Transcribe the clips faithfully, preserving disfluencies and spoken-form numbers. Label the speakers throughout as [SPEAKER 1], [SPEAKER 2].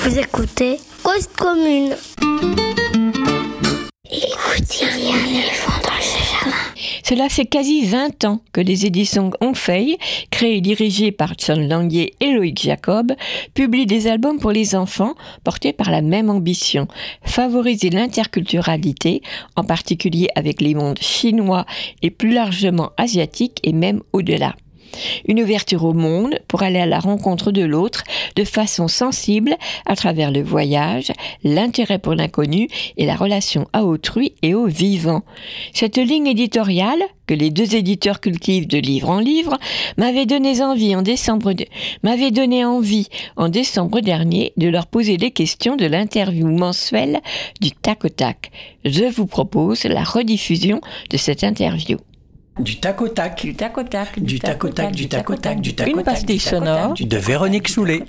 [SPEAKER 1] Vous écoutez Cause Commune. Écoutez, il y a un éléphant dans le jardin.
[SPEAKER 2] Cela fait quasi vingt ans que les éditions Onfeuille, créées et dirigées par Sean Languier et Loïc Jacob, publient des albums pour les enfants portés par la même ambition, favoriser l'interculturalité, en particulier avec les mondes chinois et plus largement asiatiques et même au-delà. Une ouverture au monde pour aller à la rencontre de l'autre de façon sensible à travers le voyage, l'intérêt pour l'inconnu et la relation à autrui et au vivant. Cette ligne éditoriale, que les deux éditeurs cultivent de livre en livre, m'avait donné envie en décembre, de... m'avait donné envie en décembre dernier de leur poser les questions de l'interview mensuelle du Tac au Tac. Je vous propose la rediffusion de cette interview.
[SPEAKER 3] Du tac au tac.
[SPEAKER 2] Du tac au tac.
[SPEAKER 3] Du tac au tac, du tac au tac, du tac au tac.
[SPEAKER 2] Une pastille sonore
[SPEAKER 3] de Véronique Soulet.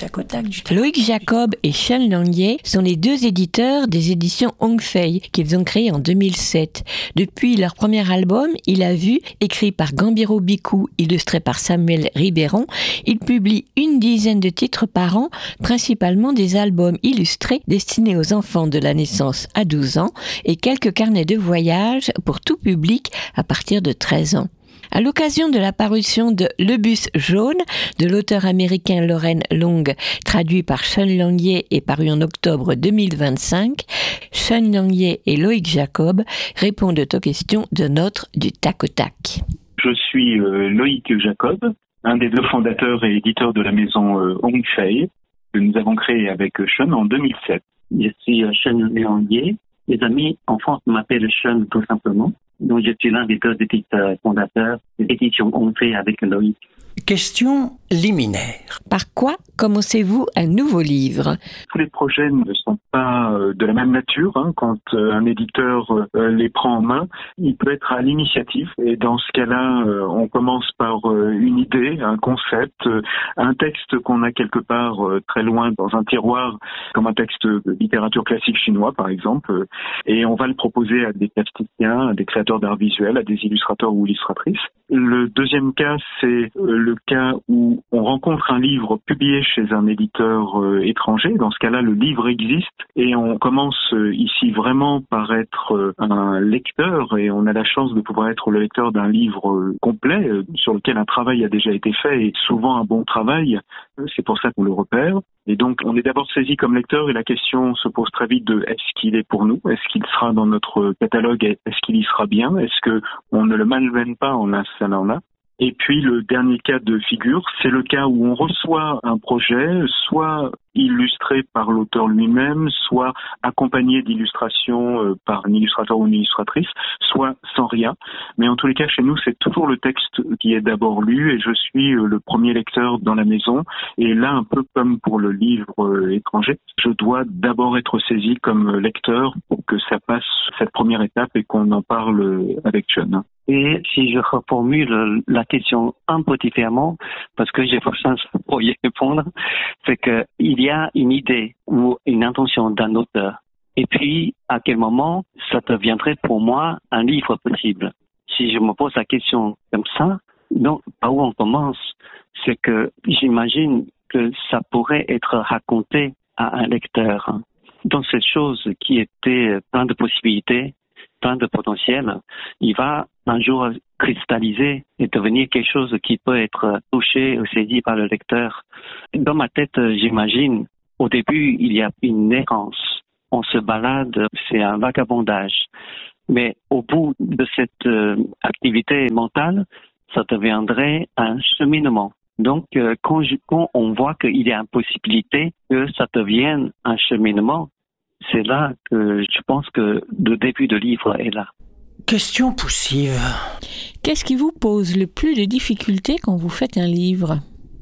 [SPEAKER 2] Loïc Jacob et Sean Languier sont les deux éditeurs des éditions Onfeuille qu'ils ont créées en deux mille sept. Depuis leur premier album, Il a vu, écrit par Gambiro Bicou, illustré par Samuel Ribéron, ils publient une dizaine de titres par an, principalement des albums illustrés destinés aux enfants de la naissance à douze ans et quelques carnets de voyage pour tout public à partir de treize ans. À l'occasion de la parution de Le bus jaune de l'auteur américain Loren Long, traduit par Sean Languier et paru en octobre deux mille vingt-cinq, Sean Languier et Loïc Jacob répondent aux questions de notre du Tac au Tac.
[SPEAKER 4] Je suis euh, Loïc Jacob, un des deux fondateurs et éditeurs de la maison euh, Onfeuille, que nous avons créée avec Sean en deux mille sept.
[SPEAKER 5] Je suis euh, Sean Languier. Les amis en France m'appellent Sean tout simplement. Donc, je suis l'un des deux éditeurs fondateurs de l'édition Onfeuille avec Loïc.
[SPEAKER 3] Question liminaire.
[SPEAKER 2] Par quoi commencez-vous un nouveau livre ?
[SPEAKER 4] Tous les projets ne sont pas euh, de la même nature. Hein. Quand euh, un éditeur euh, les prend en main, il peut être à l'initiative. Et dans ce cas-là, euh, on commence par euh, une idée, un concept, euh, un texte qu'on a quelque part euh, très loin dans un tiroir, comme un texte de littérature classique chinois, par exemple. Euh, et on va le proposer à des plasticiens, à des créateurs d'art visuel, à des illustrateurs ou illustratrices. Le deuxième cas, c'est euh, le cas où on rencontre un livre publié chez un éditeur euh, étranger. Dans ce cas-là, le livre existe et on commence euh, ici vraiment par être euh, un lecteur et on a la chance de pouvoir être le lecteur d'un livre euh, complet euh, sur lequel un travail a déjà été fait et souvent un bon travail. Euh, c'est pour ça qu'on le repère. Et donc, on est d'abord saisi comme lecteur et la question se pose très vite de est-ce qu'il est pour nous ? Est-ce qu'il sera dans notre catalogue ? Est-ce qu'il y sera bien ? Est-ce que on ne le malmène pas en installant là ? Et puis le dernier cas de figure, c'est le cas où on reçoit un projet, soit illustré par l'auteur lui-même, soit accompagné d'illustrations euh, par un illustrateur ou une illustratrice, soit sans rien. Mais en tous les cas, chez nous, c'est toujours le texte qui est d'abord lu et je suis euh, le premier lecteur dans la maison. Et là, un peu comme pour le livre euh, étranger, je dois d'abord être saisi comme lecteur pour que ça passe cette première étape et qu'on en parle avec Sean.
[SPEAKER 5] Et si je reformule la question un peu différemment, parce que j'ai pas de chance pour y répondre, c'est que il y a une idée ou une intention d'un auteur. Et puis, à quel moment ça deviendrait pour moi un livre possible? Si je me pose la question comme ça, donc, par où on commence? C'est que j'imagine que ça pourrait être raconté à un lecteur. Dans cette chose qui était plein de possibilités, plein de potentiel, il va un jour cristalliser et devenir quelque chose qui peut être touché ou saisi par le lecteur. Dans ma tête, j'imagine, au début, il y a une errance. On se balade, c'est un vagabondage. Mais au bout de cette euh, activité mentale, ça deviendrait un cheminement. Donc, euh, quand, je, quand on voit qu'il y a une possibilité que ça devienne un cheminement, c'est là que je pense que le début de livre est là.
[SPEAKER 3] Question poussive.
[SPEAKER 2] Qu'est-ce qui vous pose le plus de difficultés quand vous faites un livre ?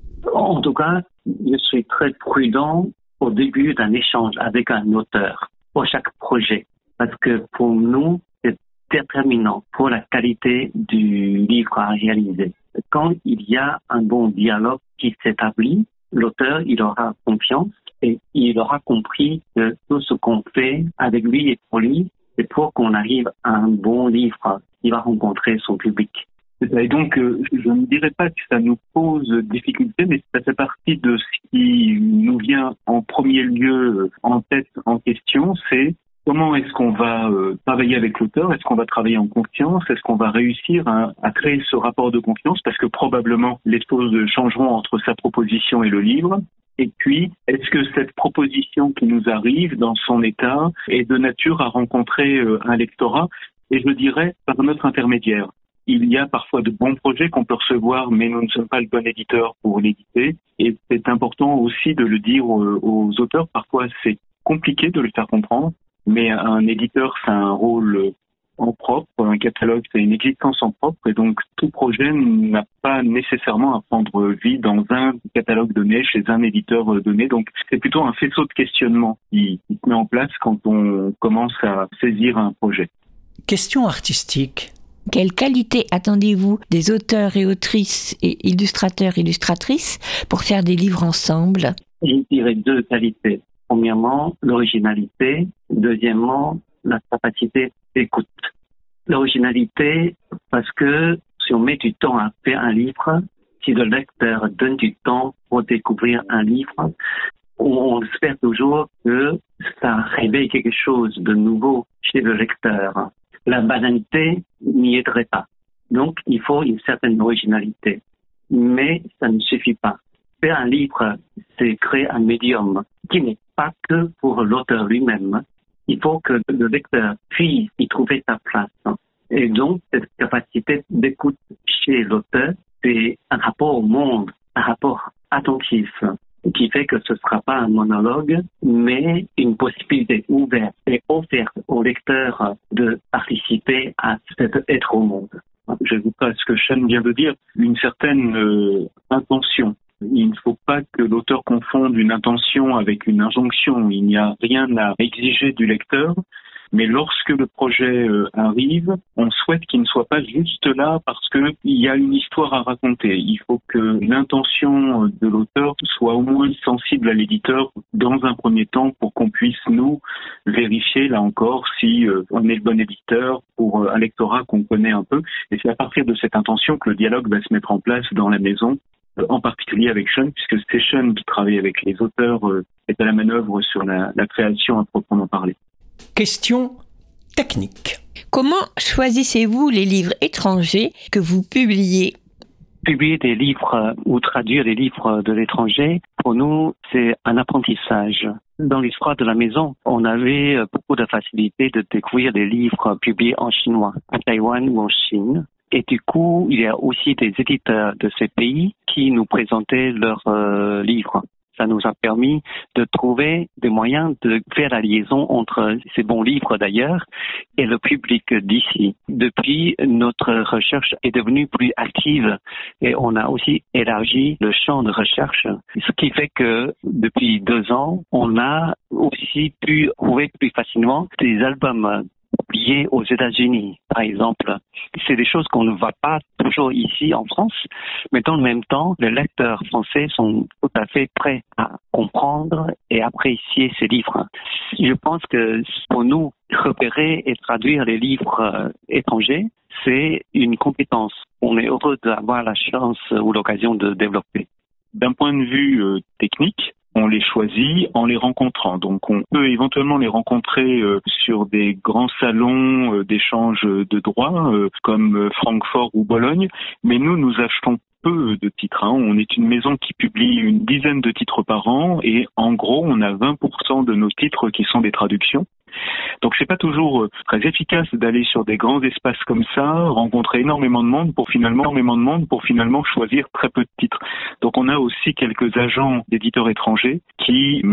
[SPEAKER 5] En tout cas, je suis très prudent au début d'un échange avec un auteur pour chaque projet. Parce que pour nous, c'est déterminant pour la qualité du livre à réaliser. Quand il y a un bon dialogue qui s'établit, l'auteur, il aura confiance et il aura compris que tout ce qu'on fait avec lui et pour lui, c'est pour qu'on arrive à un bon livre qui va rencontrer son public.
[SPEAKER 4] Et donc, euh, je ne dirais pas que ça nous pose difficulté, mais ça fait partie de ce qui nous vient en premier lieu en tête en question, c'est comment est-ce qu'on va euh, travailler avec l'auteur? Est-ce qu'on va travailler en confiance? Est-ce qu'on va réussir à, à créer ce rapport de confiance? Parce que probablement les choses changeront entre sa proposition et le livre. Et puis, est-ce que cette proposition qui nous arrive dans son état est de nature à rencontrer euh, un lectorat? Et je dirais par notre intermédiaire. Il y a parfois de bons projets qu'on peut recevoir, mais nous ne sommes pas le bon éditeur pour l'éditer. Et c'est important aussi de le dire aux, aux auteurs. Parfois, c'est compliqué de le faire comprendre, mais un éditeur, c'est un rôle en propre. Un catalogue, c'est une existence en propre. Et donc, tout projet n'a pas nécessairement à prendre vie dans un catalogue donné, chez un éditeur donné. Donc, c'est plutôt un faisceau de questionnement qui, qui se met en place quand on commence à saisir un projet.
[SPEAKER 3] Question artistique.
[SPEAKER 2] Quelle qualité attendez-vous des auteurs et autrices et illustrateurs, illustratrices pour faire des livres ensemble?
[SPEAKER 5] Je dirais deux qualités. Premièrement, l'originalité. Deuxièmement, la capacité d'écoute. L'originalité, parce que si on met du temps à faire un livre, si le lecteur donne du temps pour découvrir un livre, on espère toujours que ça réveille quelque chose de nouveau chez le lecteur. La banalité n'y aiderait pas. Donc, il faut une certaine originalité. Mais ça ne suffit pas. Faire un livre, c'est créer un médium qui n'est pas que pour l'auteur lui-même. Il faut que le lecteur puisse y trouver sa place. Et donc, cette capacité d'écoute chez l'auteur, c'est un rapport au monde, un rapport attentif, qui fait que ce ne sera pas un monologue, mais une possibilité ouverte et offerte au lecteur de participer à cet être au monde.
[SPEAKER 4] J'ajoute à ce que Sean vient de dire, une certaine euh, intention. Il ne faut pas que l'auteur confonde une intention avec une injonction. Il n'y a rien à exiger du lecteur. Mais lorsque le projet euh, arrive, on souhaite qu'il ne soit pas juste là parce qu'il y a une histoire à raconter. Il faut que l'intention de l'auteur soit au moins sensible à l'éditeur dans un premier temps pour qu'on puisse, nous, vérifier, là encore, si euh, on est le bon éditeur pour euh, un lectorat qu'on connaît un peu. Et c'est à partir de cette intention que le dialogue va se mettre en place dans la maison, euh, en particulier avec Sean, puisque c'est Sean qui travaille avec les auteurs, euh, est à la manœuvre sur la, la création à proprement parler.
[SPEAKER 3] Question technique.
[SPEAKER 2] Comment choisissez-vous les livres étrangers que vous publiez?
[SPEAKER 5] Publier des livres ou traduire des livres de l'étranger, pour nous, c'est un apprentissage. Dans l'histoire de la maison, on avait beaucoup de facilité de découvrir des livres publiés en chinois, à Taïwan ou en Chine. Et du coup, il y a aussi des éditeurs de ces pays qui nous présentaient leurs euh, livres. Ça nous a permis de trouver des moyens de faire la liaison entre ces bons livres d'ailleurs et le public d'ici. Depuis, notre recherche est devenue plus active et on a aussi élargi le champ de recherche. Ce qui fait que depuis deux ans, on a aussi pu trouver plus facilement des albums publiés aux États-Unis, par exemple. C'est des choses qu'on ne voit pas toujours ici en France, mais dans le même temps, les lecteurs français sont tout à fait prêts à comprendre et apprécier ces livres. Je pense que pour nous, repérer et traduire les livres étrangers, c'est une compétence. On est heureux d'avoir la chance ou l'occasion de développer.
[SPEAKER 4] D'un point de vue euh, technique, on les choisit en les rencontrant. Donc on peut éventuellement les rencontrer euh, sur des grands salons euh, d'échange de droits euh, comme euh, Francfort ou Bologne, mais nous, nous achetons peu de titres. Hein. On est une maison qui publie une dizaine de titres par an et en gros, on a vingt pour cent de nos titres qui sont des traductions. Donc c'est pas toujours très efficace d'aller sur des grands espaces comme ça, rencontrer énormément de monde pour finalement énormément de monde pour finalement choisir très peu de titres. Donc on a aussi quelques agents d'éditeurs étrangers qui